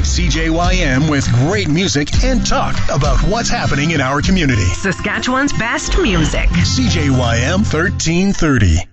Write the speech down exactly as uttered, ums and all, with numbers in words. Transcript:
up C J Y M with great music and talk about what's happening in our community. Saskatchewan's best music. C J Y M thirteen thirty.